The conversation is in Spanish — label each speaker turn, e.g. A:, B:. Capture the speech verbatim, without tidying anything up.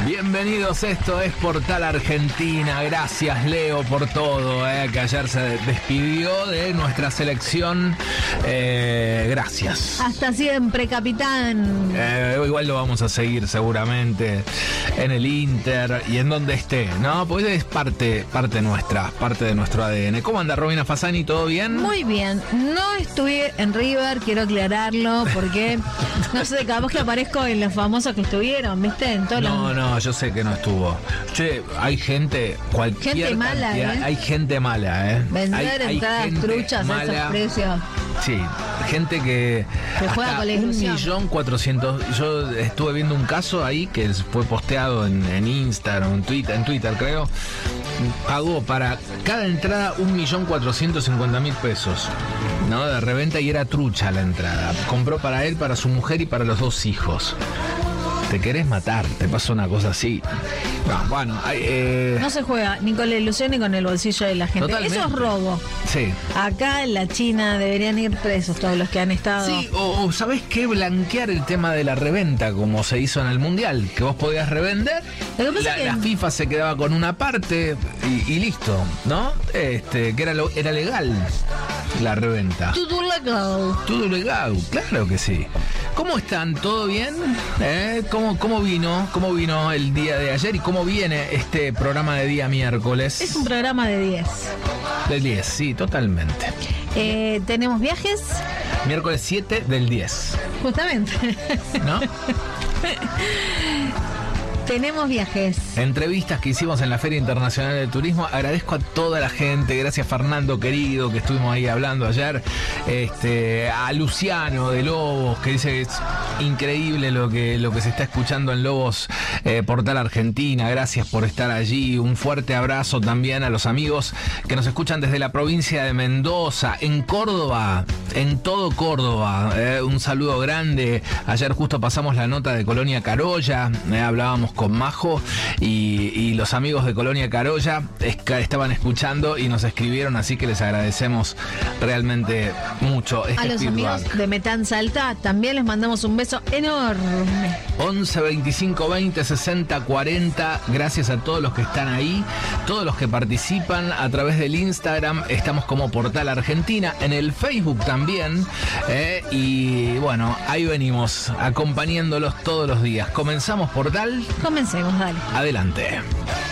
A: Bienvenidos, esto es Portal Argentina. Gracias, Leo, por todo, eh, que ayer se despidió de nuestra selección. Eh, gracias.
B: Hasta siempre, capitán.
A: Eh, igual lo vamos a seguir seguramente en el Inter y en donde esté, ¿no? Pues es parte, parte nuestra, parte de nuestro A D N. ¿Cómo anda Romina Fasani? ¿Todo bien?
B: Muy bien. No estuve en River, quiero aclararlo, porque no sé, capaz que aparezco en los famosos que estuvieron, ¿viste? En todos
A: No,
B: los...
A: no, yo sé que no estuvo. Che, hay gente, cualquier
B: Gente mala,
A: cantidad,
B: ¿eh?
A: Hay gente mala, ¿eh?
B: Vender
A: hay, hay
B: entradas
A: gente
B: truchas a esos precios.
A: Sí, gente que
B: Que juega
A: hasta
B: con la
A: un
B: ilusión.
A: millón cuatrocientos. Yo estuve viendo un caso ahí que fue posteado en, en Instagram, en Twitter, en Twitter creo. Pagó para cada entrada un millón cuatrocientos cincuenta mil pesos, ¿no? De reventa, y era trucha la entrada. Compró para él, para su mujer y para los dos hijos. Te querés matar, te pasó una cosa así. No, bueno, hay, eh...
B: No se juega ni con la ilusión ni con el bolsillo de la gente.
A: Totalmente.
B: Eso es robo.
A: Sí.
B: Acá en la China deberían ir presos todos los que han estado.
A: Sí, o, o ¿sabés qué? Blanquear el tema de la reventa, como se hizo en el Mundial, que vos podías revender,
B: Lo que pasa
A: la,
B: es que-
A: la FIFA se quedaba con una parte y, y listo, ¿no? Este, que era, lo, era legal la reventa.
B: Todo legal.
A: Todo legal, claro que sí. ¿Cómo están? ¿Todo bien? ¿Eh? ¿Cómo, cómo vino? ¿Cómo vino el día de ayer y cómo viene este programa de día miércoles?
B: Es un programa de diez.
A: Del diez, sí, totalmente.
B: Eh, tenemos viajes,
A: Miércoles siete del diez,
B: justamente.
A: ¿no?
B: Tenemos viajes.
A: Entrevistas que hicimos en la Feria Internacional de Turismo. Agradezco a toda la gente, gracias Fernando querido, que estuvimos ahí hablando ayer, este, a Luciano de Lobos, que dice que es increíble lo que, lo que se está escuchando en Lobos, eh, Portal Argentina. Gracias por estar allí. Un fuerte abrazo también a los amigos que nos escuchan desde la provincia de Mendoza, en Córdoba, en todo Córdoba. Eh, un saludo grande. Ayer justo pasamos la nota de Colonia Carolla, eh, hablábamos con Majo y, y los amigos de Colonia Carolla esca- estaban escuchando y nos escribieron, así que les agradecemos realmente mucho este
B: A los
A: feedback.
B: amigos de Metán Salta también les mandamos un beso enorme.
A: once veinticinco veinte sesenta cuarenta. Gracias a todos los que están ahí, todos los que participan a través del Instagram. Estamos como Portal Argentina, en el Facebook también, eh, y bueno, ahí venimos acompañándolos todos los días. Comenzamos Portal.
B: Comencemos, dale.
A: Adelante.